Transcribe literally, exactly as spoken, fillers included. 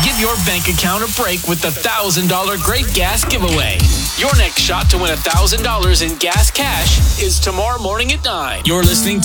Give your bank account a break with the one thousand dollars Great Gas Giveaway. Your next shot to win one thousand dollars in gas cash is tomorrow morning at nine. You're listening